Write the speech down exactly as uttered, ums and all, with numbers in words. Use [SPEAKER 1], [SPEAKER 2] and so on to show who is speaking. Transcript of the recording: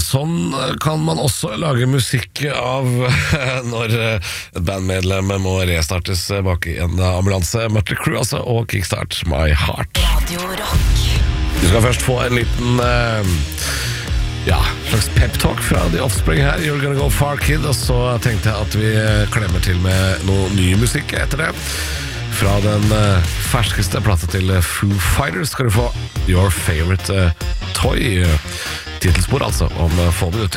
[SPEAKER 1] sånn kan man også lage musikk av når et bandmedlem må restartes bak i en ambulanse. Mötley Crüe altså, og Kickstart My Heart.
[SPEAKER 2] Radio Rock.
[SPEAKER 1] Du skal først få en liten uh, ja, slags pep-talk fra The Offspring her. You're gonna go far, kid. Og så tenkte jeg at vi klemmer til med noe ny musikk etter det. Fra den uh, ferskeste plata til Foo Fighters skal du få Your Favorite uh, Toy. Titelspor altså om få minutter.